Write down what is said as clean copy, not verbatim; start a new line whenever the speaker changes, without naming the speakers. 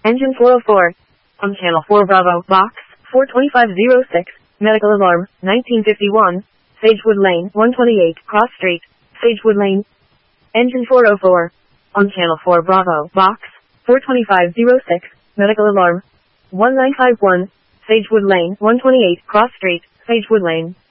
Engine 404. On Channel 4 Bravo, Box 42506, medical alarm, 1951, Sagewood Lane, 128, Cross Street, Sagewood Lane. Engine 404. On Channel 4 Bravo, Box 42506, medical alarm, 1951, Sagewood Lane, 128, Cross Street, Sagewood Lane.